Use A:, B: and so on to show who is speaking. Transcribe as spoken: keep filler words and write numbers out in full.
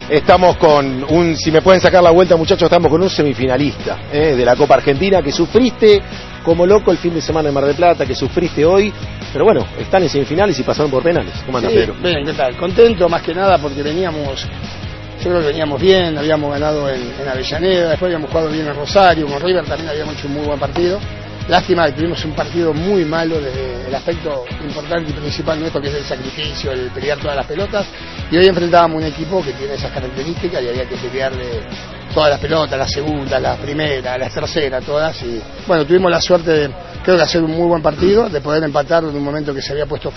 A: Estamos con un, si me pueden sacar la vuelta muchachos, estamos con un semifinalista eh, de la Copa Argentina que sufriste como loco el fin de semana en Mar del Plata, que sufriste hoy, pero bueno, están en semifinales y pasaron por penales. ¿Cómo andas,
B: sí,
A: Pedro?
B: Bien, ¿qué tal? Contento más que nada porque veníamos, yo creo que veníamos bien, habíamos ganado en, en Avellaneda, después habíamos jugado bien en Rosario, con River también habíamos hecho un muy buen partido. Lástima que tuvimos un partido muy malo desde el aspecto importante y principal nuestro, que es el sacrificio, el pelear todas las pelotas, y hoy enfrentábamos un equipo que tiene esas características y había que pelearle todas las pelotas, las segundas, las primeras, las terceras, todas, y bueno, tuvimos la suerte de, creo que hacer un muy buen partido, de poder empatar en un momento que se había puesto